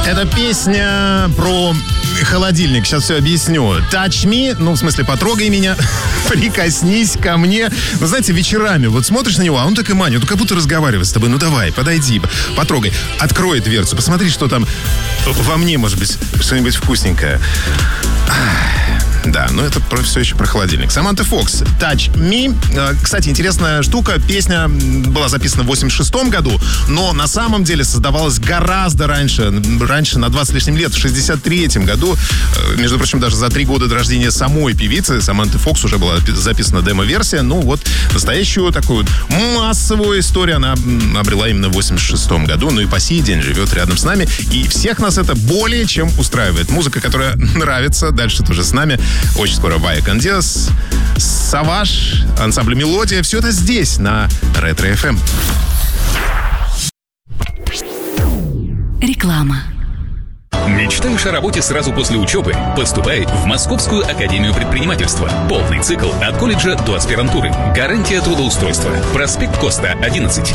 Это песня про холодильник. Сейчас все объясню. Touch me, ну, в смысле, потрогай меня, прикоснись ко мне. Вы знаете, вечерами вот смотришь на него, а он так и манит, ну, как будто разговаривает с тобой. Ну, давай, подойди, потрогай. Открой дверцу, посмотри, что там во мне, может быть, что-нибудь вкусненькое. Да, но это все еще про холодильник. Саманта Фокс, Touch Me. Кстати, интересная штука. Песня была записана в 86-м году, но на самом деле создавалась гораздо раньше, на 20 с лишним лет, в 63-м году. Между прочим, даже за 3 года до рождения самой певицы, Саманты Фокс, уже была записана демо-версия. Ну вот, настоящую такую массовую историю она обрела именно в 86-м году. Ну и по сей день живет рядом с нами. И всех нас это более чем устраивает. Музыка, которая нравится, дальше тоже с нами. Очень скоро Вая Кондес, Саваш, ансамбль «Мелодия». Все это здесь, на Ретро-ФМ. Реклама. Мечтаешь о работе сразу после учебы? Поступай в Московскую академию предпринимательства. Полный цикл от колледжа до аспирантуры. Гарантия трудоустройства. Проспект Коста, 11.